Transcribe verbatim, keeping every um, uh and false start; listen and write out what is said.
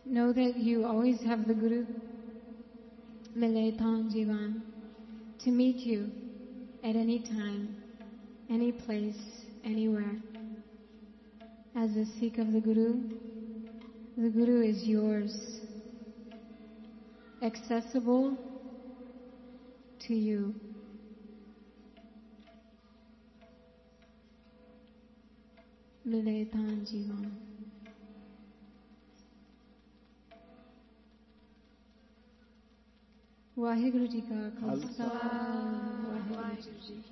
Know that you always have the Guru, Mile Tan Jivan, to meet you at any time, any place, anywhere. As a Sikh of the Guru, the Guru is yours, accessible to you. Mile Tan Jivan. Waheguru ji ਕਾ ਖਾਲਸਾ ਵਾਹਿਗੁਰੂ ਜੀ